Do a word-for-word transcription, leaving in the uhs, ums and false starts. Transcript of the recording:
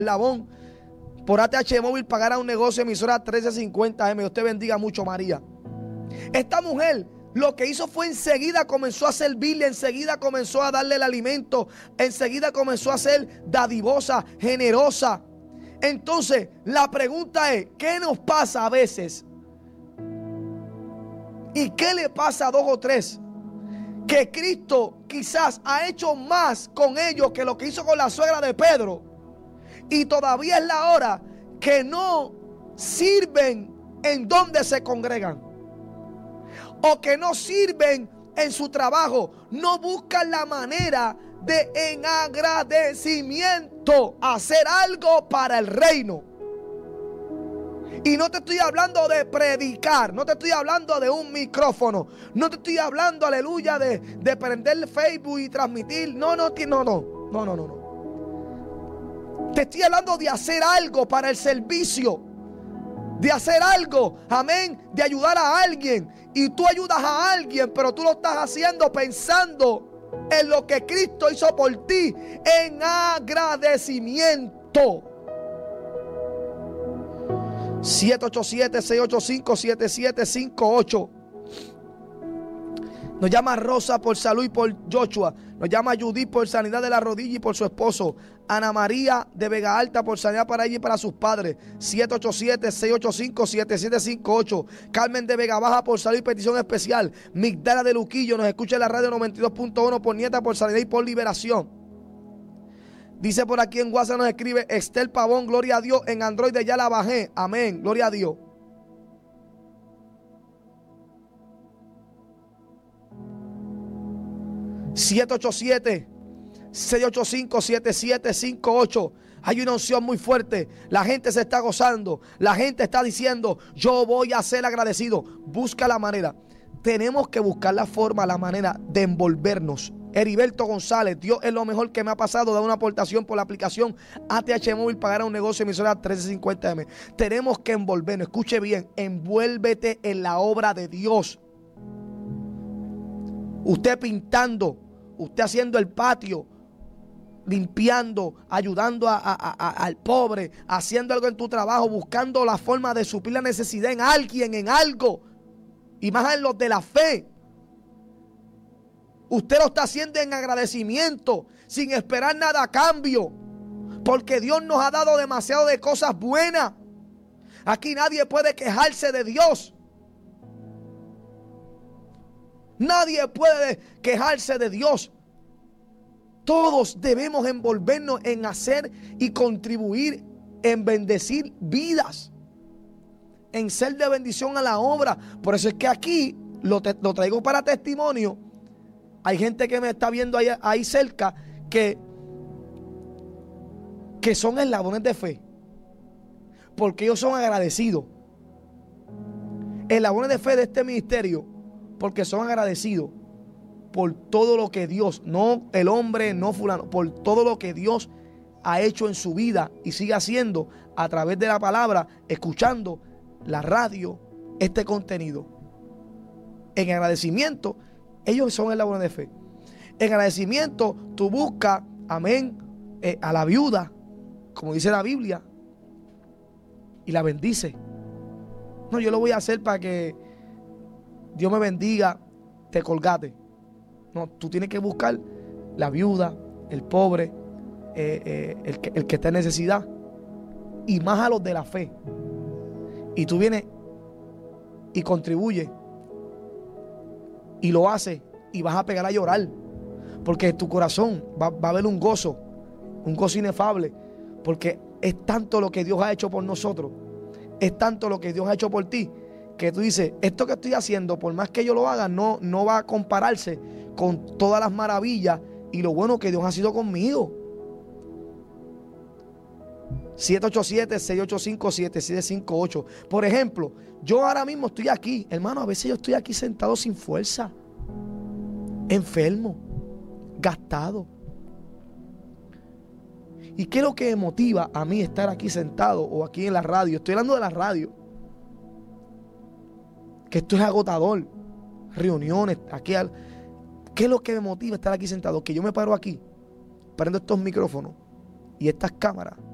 Labón por A T H Móvil pagar a un negocio emisora trece cincuenta M. Dios te bendiga mucho, María. Esta mujer lo que hizo fue enseguida comenzó a servirle, enseguida comenzó a darle el alimento, enseguida comenzó a ser dadivosa, generosa. Entonces la pregunta es, ¿qué nos pasa a veces? ¿Y qué le pasa a dos o tres? Que Cristo quizás ha hecho más con ellos que lo que hizo con la suegra de Pedro. Y todavía es la hora que no sirven en donde se congregan. O que no sirven en su trabajo. No buscan la manera de en agradecimiento hacer algo para el reino. Y no te estoy hablando de predicar, no te estoy hablando de un micrófono, no te estoy hablando, aleluya, de, de prender Facebook y transmitir. No, no, no, no, no, no, no, no. Te estoy hablando de hacer algo para el servicio, de hacer algo, amén, de ayudar a alguien. Y tú ayudas a alguien, pero tú lo estás haciendo pensando en lo que Cristo hizo por ti, en agradecimiento. siete ocho siete, seis ocho cinco, siete siete cinco ocho. Nos llama Rosa por salud y por Joshua. Nos llama Judith por sanidad de la rodilla y por su esposo. Ana María de Vega Alta por sanidad para ella y para sus padres. siete ocho siete, seis ocho cinco, siete siete cinco ocho. Carmen de Vega Baja por salud y petición especial. Migdala de Luquillo nos escucha en la radio noventa y dos punto uno por nieta por sanidad y por liberación. Dice por aquí en WhatsApp, nos escribe Estel Pavón, gloria a Dios, en Android ya la bajé, amén, gloria a Dios. siete ocho siete, seis ocho cinco, siete siete cinco ocho. Hay una unción muy fuerte, la gente se está gozando, la gente está diciendo, yo voy a ser agradecido. Busca la manera, tenemos que buscar la forma, la manera de envolvernos. Heriberto González, Dios es lo mejor que me ha pasado. Da una aportación por la aplicación A T H Móvil, pagar a un negocio emisora trece cincuenta M. Tenemos que envolvernos, escuche bien, envuélvete en la obra de Dios. Usted pintando, usted haciendo el patio, limpiando, ayudando a, a, a, al pobre, haciendo algo en tu trabajo, buscando la forma de suplir la necesidad en alguien, en algo, y más en los de la fe. Usted lo está haciendo en agradecimiento, sin esperar nada a cambio, porque Dios nos ha dado demasiado de cosas buenas. Aquí nadie puede quejarse de Dios. Nadie puede quejarse de Dios. Todos debemos envolvernos en hacer y contribuir en bendecir vidas, en ser de bendición a la obra. Por eso es que aquí lo, te, lo traigo para testimonio. Hay gente que me está viendo ahí, ahí cerca que, que son eslabones de fe, porque ellos son agradecidos. Eslabones de fe de este ministerio, porque son agradecidos por todo lo que Dios, no el hombre, no fulano, por todo lo que Dios ha hecho en su vida y sigue haciendo a través de la palabra, escuchando la radio, este contenido. En agradecimiento, ellos son eslabones de fe. En agradecimiento, tú buscas, amén, eh, a la viuda, como dice la Biblia, y la bendice. No, yo lo voy a hacer para que Dios me bendiga, te colgate. No, tú tienes que buscar la viuda, el pobre, eh, eh, el, que, el que está en necesidad, y más a los de la fe. Y tú vienes y contribuyes y lo haces y vas a pegar a llorar, porque en tu corazón va, va a haber un gozo, un gozo inefable, porque es tanto lo que Dios ha hecho por nosotros, es tanto lo que Dios ha hecho por ti, que tú dices, esto que estoy haciendo, por más que yo lo haga, no, no va a compararse con todas las maravillas y lo bueno que Dios ha sido conmigo. siete ocho siete, seis ocho cinco, siete siete cinco ocho. Por ejemplo, yo ahora mismo estoy aquí, hermano, a veces yo estoy aquí sentado sin fuerza, enfermo, gastado. ¿Y qué es lo que me motiva a mí estar aquí sentado o aquí en la radio? Estoy hablando de la radio, que esto es agotador, reuniones, aquí. Al... ¿Qué es lo que me motiva estar aquí sentado? Que yo me paro aquí, prendo estos micrófonos y estas cámaras